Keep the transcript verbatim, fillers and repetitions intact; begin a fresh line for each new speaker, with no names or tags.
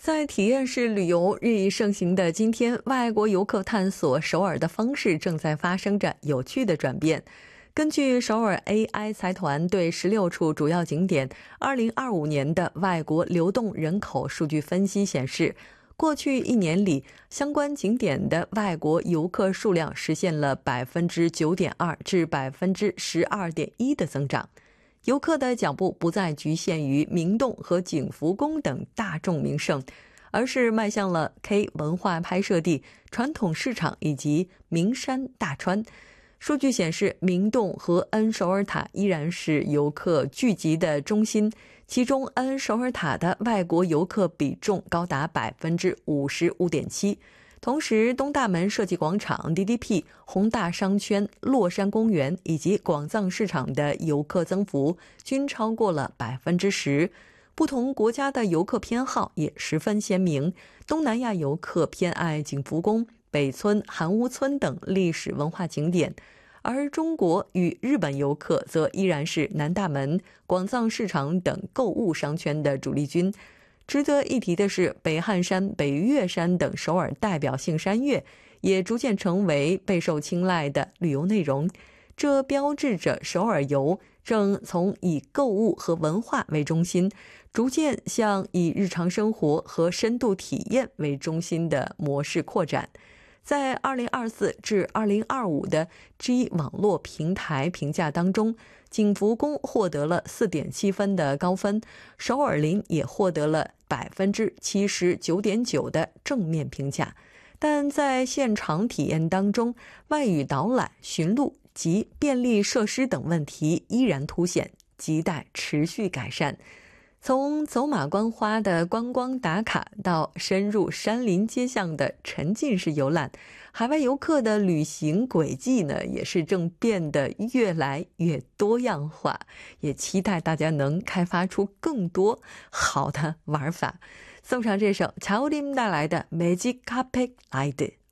在体验式旅游日益盛行的今天，外国游客探索首尔的方式正在发生着有趣的转变。根据首尔 A I 财团对十六处主要景点二零二五年的外国流动人口数据分析显示，过去一年里，相关景点的外国游客数量实现了 百分之九点二 至 百分之十二点一 的增长。游客的脚步不再局限于明洞和景福宫等大众名胜，而是迈向了 K 文化拍摄地、传统市场以及名山大川。数据显示，明洞和恩首尔塔依然是游客聚集的中心，其中恩首尔塔的外国游客比重高达 百分之五十五点七。同时，东大门设计广场、D D P、宏大商圈、洛山公园以及广藏市场的游客增幅均超过了 百分之十。不同国家的游客偏好也十分鲜明，东南亚游客偏爱景福宫、北村、韩屋村等历史文化景点，而中国与日本游客则依然是南大门、广藏市场等购物商圈的主力军。值得一提的是，北汉山、北岳山等首尔代表性山岳也逐渐成为备受青睐的旅游内容，这标志着首尔游正从以购物和文化为中心，逐渐向以日常生活和深度体验为中心的模式扩展。在二零二四至二零二五的 G 网络平台评价当中，景福宫获得了 四点七分的高分，首尔林也获得了 百分之七十九点九 的正面评价。但在现场体验当中，外语导览、寻路及便利设施等问题依然凸显，亟待持续改善。从走马观花的观光打卡到深入山林街巷的沉浸式游览，海外游客的旅行轨迹呢，也是正变得越来越多样化，也期待大家能开发出更多好的玩法。送上这首乔林带来的 Magic Carpet Ride。